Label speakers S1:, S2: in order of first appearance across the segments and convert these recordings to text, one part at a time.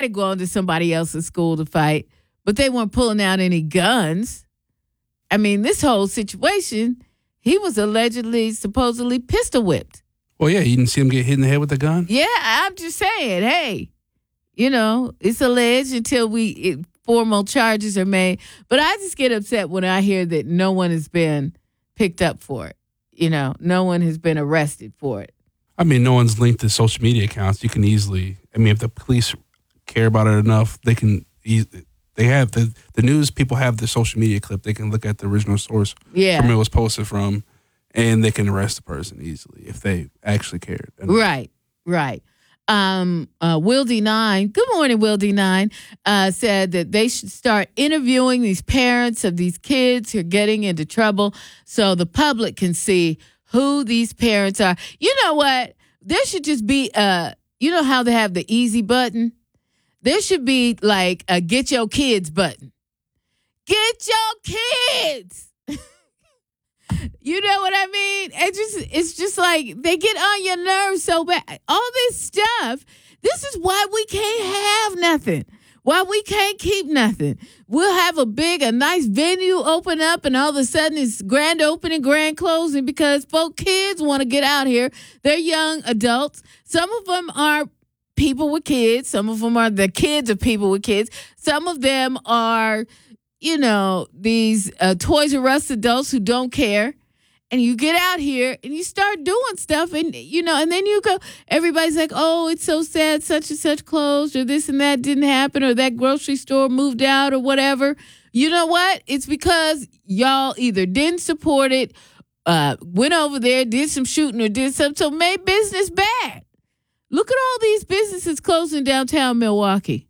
S1: might have gone to somebody else's school to fight, but they weren't pulling out any guns. I mean, this whole situation, he was supposedly pistol whipped.
S2: Well, yeah, you didn't see him get hit in the head with a gun?
S1: Yeah, I'm just saying, hey, it's alleged until formal charges are made. But I just get upset when I hear that no one has been picked up for it. No one has been arrested for it.
S2: I mean, no one's linked to social media accounts. You can easily, if the police care about it enough, they can they have the news people have the social media clip. They can look at the original source from it was posted from, and they can arrest the person easily if they actually cared.
S1: Right. Will D9, good morning, Will D9, said that they should start interviewing these parents of these kids who are getting into trouble so the public can see who these parents are. You know what? There should just be you know how they have the easy button? There should be like a get your kids button. Get your kids. You know what I mean? It's just like they get on your nerves so bad. All this stuff, this is why we can't have nothing. Why we can't keep nothing. We'll have a nice venue open up, and all of a sudden it's grand opening, grand closing because kids want to get out here. They're young adults. Some of them are people with kids. Some of them are the kids of people with kids. Some of them are, these Toys R Us adults who don't care. And you get out here and you start doing stuff and then you go, everybody's like, oh, it's so sad, such and such closed or this and that didn't happen or that grocery store moved out or whatever. You know what? It's because y'all either didn't support it, went over there, did some shooting or did something, so made business bad. Look at all these businesses closing downtown Milwaukee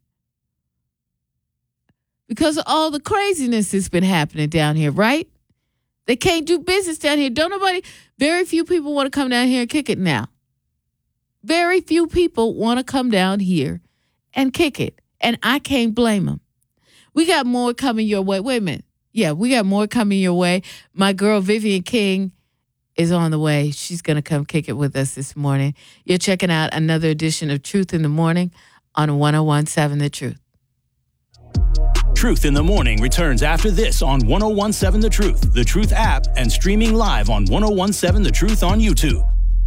S1: because of all the craziness that's been happening down here, right? They can't do business down here. Very few people want to come down here and kick it now. Very few people want to come down here and kick it. And I can't blame them. We got more coming your way. Wait a minute. Yeah, we got more coming your way. My girl Vivian King is on the way. She's going to come kick it with us this morning. You're checking out another edition of Truth in the Morning on 101.7 The Truth.
S3: Truth in the Morning returns after this on 101.7 The Truth app, and streaming live on 101.7 The Truth on YouTube.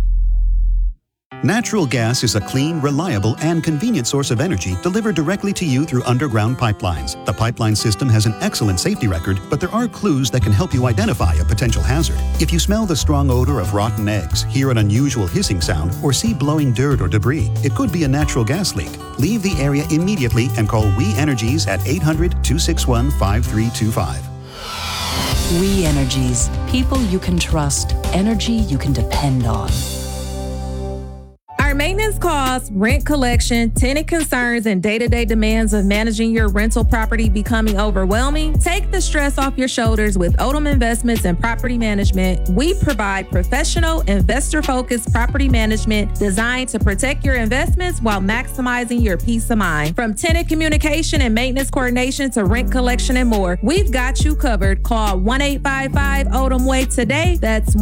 S4: Natural gas is a clean, reliable, and convenient source of energy delivered directly to you through underground pipelines. The pipeline system has an excellent safety record, but there are clues that can help you identify a potential hazard. If you smell the strong odor of rotten eggs, hear an unusual hissing sound, or see blowing dirt or debris, it could be a natural gas leak. Leave the area immediately and call We Energies at 800-261-5325.
S5: We Energies. People you can trust. Energy you can depend on.
S6: Are maintenance costs, rent collection, tenant concerns, and day-to-day demands of managing your rental property becoming overwhelming? Take the stress off your shoulders with Odom Investments and Property Management. We provide professional, investor-focused property management designed to protect your investments while maximizing your peace of mind. From tenant communication and maintenance coordination to rent collection and more, we've got you covered. Call 1-855-ODOM-WAY today. That's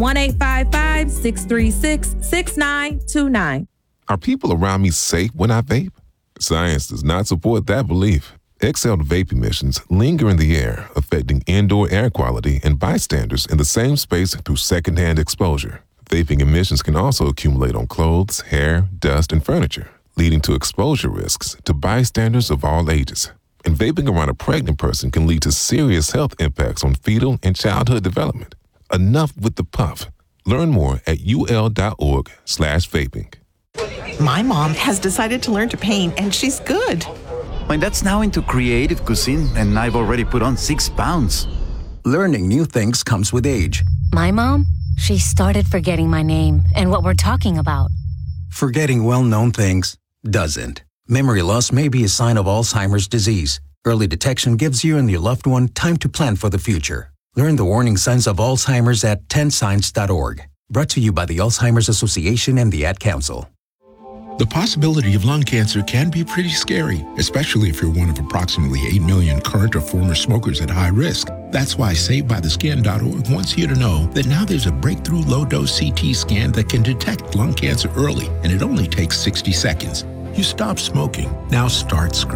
S6: 1-855-636-6929.
S7: Are people around me safe when I vape? Science does not support that belief. Exhaled vape emissions linger in the air, affecting indoor air quality and bystanders in the same space through secondhand exposure. Vaping emissions can also accumulate on clothes, hair, dust, and furniture, leading to exposure risks to bystanders of all ages. And vaping around a pregnant person can lead to serious health impacts on fetal and childhood development. Enough with the puff. Learn more at ul.org/vaping.
S8: My mom has decided to learn to paint, and she's good.
S9: My dad's now into creative cuisine, and I've already put on 6 pounds.
S10: Learning new things comes with age.
S11: My mom, she started forgetting my name and what we're talking about.
S10: Forgetting well-known things doesn't. Memory loss may be a sign of Alzheimer's disease. Early detection gives you and your loved one time to plan for the future. Learn the warning signs of Alzheimer's at 10signs.org. Brought to you by the Alzheimer's Association and the Ad Council.
S12: The possibility of lung cancer can be pretty scary, especially if you're one of approximately 8 million current or former smokers at high risk. That's why SaveByTheScan.org wants you to know that now there's a breakthrough low-dose CT scan that can detect lung cancer early, and it only takes 60 seconds. You stop smoking. Now start screening.